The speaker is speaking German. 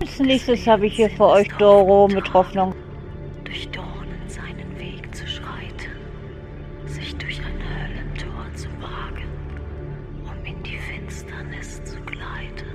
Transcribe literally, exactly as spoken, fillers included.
Als nächstes habe ich hier für euch Doro mit Hoffnung. Durch Dornen seinen Weg zu schreiten, sich durch ein Höllentor zu wagen, um in die Finsternis zu gleiten.